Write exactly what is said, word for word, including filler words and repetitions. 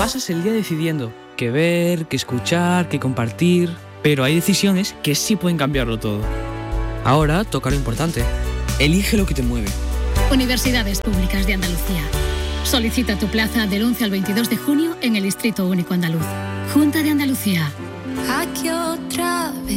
pasas el día decidiendo qué ver, qué escuchar, qué compartir, pero hay decisiones que sí pueden cambiarlo todo. Ahora toca lo importante. Elige lo que te mueve. Universidades Públicas de Andalucía. Solicita tu plaza del once al veintidós de junio en el Distrito Único Andaluz. Junta de Andalucía. Aquí otra vez.